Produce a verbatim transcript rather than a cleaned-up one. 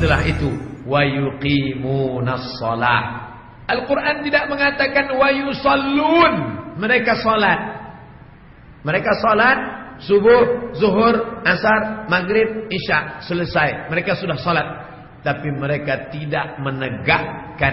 setelah itu wa yuqimunas shalah. Al-Quran tidak mengatakan wa yusallun. Mereka salat. Mereka salat subuh, zuhur, asar, maghrib, isya, selesai. Mereka sudah salat. Tapi mereka tidak menegakkan